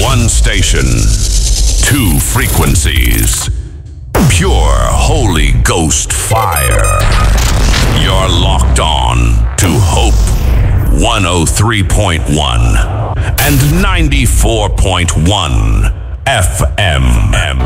One station, two frequencies. Pure Holy Ghost fire. You're locked on to Hope 103.1 and 94.1 FM.